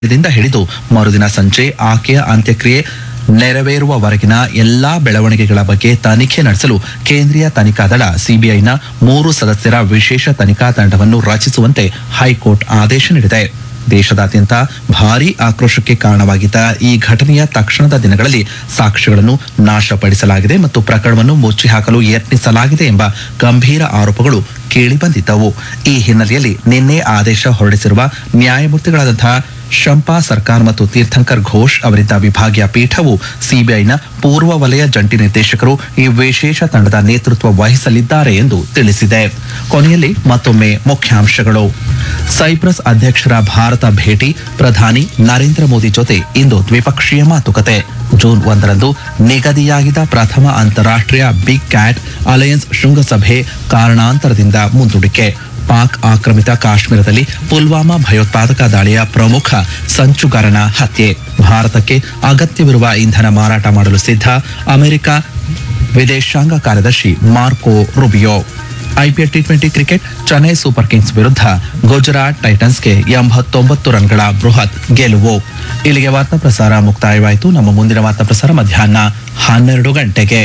ದಿಂದ ಹಿಡಿದು ಮರುದಿನ ಸಂಜೆ ಆಕೆಯ ಅಂತ್ಯಕ್ರಿಯೆ ನೆರವೇರುವವರೆಗಿನ ಎಲ್ಲಾ ಬೆಳವಣಿಗೆಗಳ ಬಗ್ಗೆ ತನಿಖೆ ನಡೆಸಲು ಕೇಂದ್ರೀಯ ತನಿಖಾ ದಳ ಸಿಬಿಐನ 3 ಸದಸ್ಯರ ವಿಶೇಷ ತನಿಖಾ ತಂಡವನ್ನು ರಚಿಸುವಂತೆ ಹೈಕೋರ್ಟ್ ಆದೇಶ ನೀಡಿದೆ. ದೇಶದಾದ್ಯಂತ ಭಾರೀ ಆಕ್ರೋಶಕ್ಕೆ ಕಾರಣವಾಗಿದ್ದ ಈ ಘಟನೆಯ ತಕ್ಷಣದ ದಿನಗಳಲ್ಲಿ ಸಾಕ್ಷ್ಯಗಳನ್ನು ನಾಶಪಡಿಸಲಾಗಿದೆ ಮತ್ತು ಪ್ರಕರಣವನ್ನು ಮುಚ್ಚಿಹಾಕಲು ಯತ್ನಿಸಲಾಗಿದೆ ಎಂಬ ಗಂಭೀರ ಆರೋಪಗಳು ಕೇಳಿಬಂದಿದ್ದವು. ಈ ಹಿನ್ನೆಲೆಯಲ್ಲಿ ನಿನ್ನೆ ಆದೇಶ ಹೊರಡಿಸಿರುವ ನ್ಯಾಯಮೂರ್ತಿಗಳಾದಂತಹ ಶಂಪಾ ಸರ್ಕಾರ್ ಮತ್ತು ತೀರ್ಥಂಕರ್ ಘೋಷ್ ಅವರಿದ್ದ ವಿಭಾಗೀಯ ಪೀಠವು ಸಿಬಿಐನ ಪೂರ್ವ ವಲಯ ಜಂಟಿ ನಿರ್ದೇಶಕರು ಈ ವಿಶೇಷ ತಂಡದ ನೇತೃತ್ವ ವಹಿಸಲಿದ್ದಾರೆ ಎಂದು ತಿಳಿಸಿದೆ. ಕೊನೆಯಲ್ಲಿ ಮತ್ತೊಮ್ಮೆ ಮುಖ್ಯಾಂಶಗಳು. ಸೈಪ್ರಸ್ ಅಧ್ಯಕ್ಷರ ಭಾರತ ಭೇಟಿ, ಪ್ರಧಾನಿ ನರೇಂದ್ರ ಮೋದಿ ಜೊತೆ ಇಂದು ದ್ವಿಪಕ್ಷೀಯ ಮಾತುಕತೆ. ಜೂನ್ 1ರಂದು ನಿಗದಿಯಾಗಿದ್ದ ಪ್ರಥಮ ಅಂತಾರಾಷ್ಟ್ರೀಯ ಬಿಗ್ ಕ್ಯಾಟ್ ಅಲಯನ್ಸ್ ಶೃಂಗಸಭೆ ಕಾರಣಾಂತರದಿಂದ ಮುಂದೂಡಿಕೆ. ಪಾಕ್ ಆಕ್ರಮಿತ ಕಾಶ್ಮೀರದಲ್ಲಿ ಪುಲ್ವಾಮಾ ಭಯೋತ್ಪಾದಕ ದಾಳಿಯ ಪ್ರಮುಖ ಸಂಚುಗಾರನ ಹತ್ಯೆ. ಭಾರತಕ್ಕೆ ಅಗತ್ಯವಿರುವ ಇಂಧನ ಮಾರಾಟ ಮಾಡಲು ಸಿದ್ಧ ಅಮೆರಿಕ ವಿದೇಶಾಂಗ ಕಾರ್ಯದರ್ಶಿ Marco Rubio. IPL T20 cricket, Chennai super Kings ವಿರುದ್ಧ ಗುಜರಾತ್ ಟೈಟನ್ಸ್ಗೆ 89 ರನ್ಗಳ ಬೃಹತ್ ಗೆಲುವು. ಇಲ್ಲಿಗೆ ವಾರ್ತಾ ಪ್ರಸಾರ ಮುಕ್ತಾಯವಾಯಿತು. ನಮ್ಮ ಮುಂದಿನ ವಾರ್ತಾ ಪ್ರಸಾರ ಮಧ್ಯಾಹ್ನ 12 ಗಂಟೆಗೆ.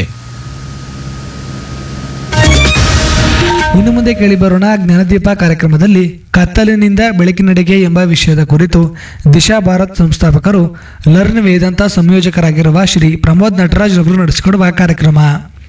ಇನ್ನು ಮುಂದೆ ಕೇಳಿ ಬರೋಣ ಜ್ಞಾನದೀಪ ಕಾರ್ಯಕ್ರಮದಲ್ಲಿ ಕತ್ತಲಿನಿಂದ ಬೆಳಕಿನೆಡೆಗೆ ಎಂಬ ವಿಷಯದ ಕುರಿತು ದಿಶಾ ಭಾರತ್ ಸಂಸ್ಥಾಪಕರು ಲರ್ನ್ ವೇದಾಂತ ಸಂಯೋಜಕರಾಗಿರುವ ಶ್ರೀ ಪ್ರಮೋದ್ ನಟರಾಜ್ ರವರು ನಡೆಸಿಕೊಡುವ ಕಾರ್ಯಕ್ರಮ.